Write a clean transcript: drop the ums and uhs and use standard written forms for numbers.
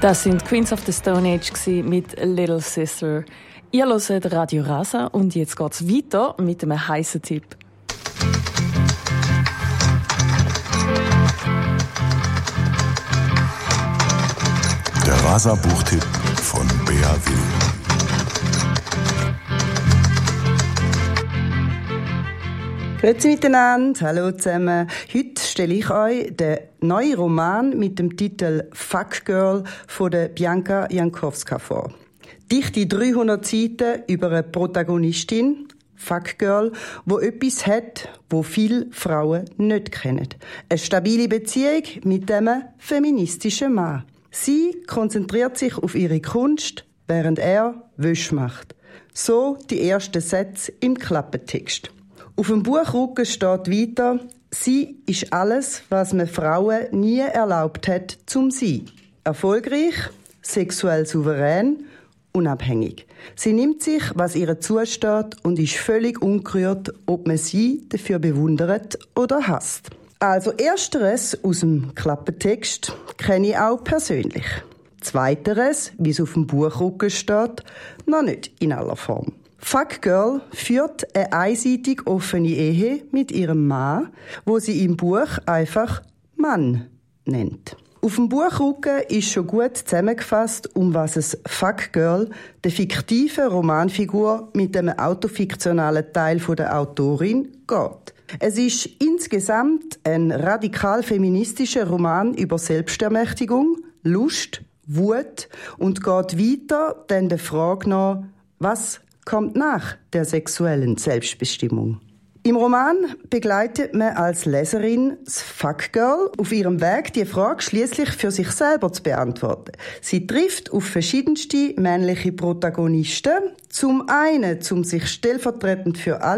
Das sind Queens of the Stone Age mit Little Sister. Ihr hört Radio Rasa und jetzt geht's weiter mit einem heissen Tipp. Der Rasa-Buchtipp von Bea Will. Grüezi miteinander, hallo zusammen. Heute stelle ich euch den neuen Roman mit dem Titel «Fuck Girl» von der Bianca Jankowska vor. Dichte 300 Seiten über eine Protagonistin, Fuck Girl, wo etwas hat, wo viele Frauen nicht kennen. Eine stabile Beziehung mit einem feministischen Mann. Sie konzentriert sich auf ihre Kunst, während er Wäsche macht. So die ersten Sätze im Klappentext. Auf dem Buchrücken steht weiter: Sie ist alles, was man Frauen nie erlaubt hat, zum sein. Erfolgreich, sexuell souverän, unabhängig. Sie nimmt sich, was ihr zusteht, und ist völlig ungerührt, ob man sie dafür bewundert oder hasst. Also ersteres aus dem Klappentext kenne ich auch persönlich. Zweiteres, wie es auf dem Buchrücken steht, noch nicht in aller Form. Fuck Girl führt eine einseitig offene Ehe mit ihrem Mann, wo sie im Buch einfach Mann nennt. Auf dem Buchrücken ist schon gut zusammengefasst, um was es Fuck Girl, der fiktiven Romanfigur mit einem autofiktionalen Teil der Autorin, geht. Es ist insgesamt ein radikal feministischer Roman über Selbstermächtigung, Lust, Wut und geht weiter dann der Frage nach, was kommt nach der sexuellen Selbstbestimmung. Im Roman begleitet man als Leserin das Fuck Girl auf ihrem Weg, die Frage schliesslich für sich selber zu beantworten. Sie trifft auf verschiedenste männliche Protagonisten. Zum einen, um sich stellvertretend für alle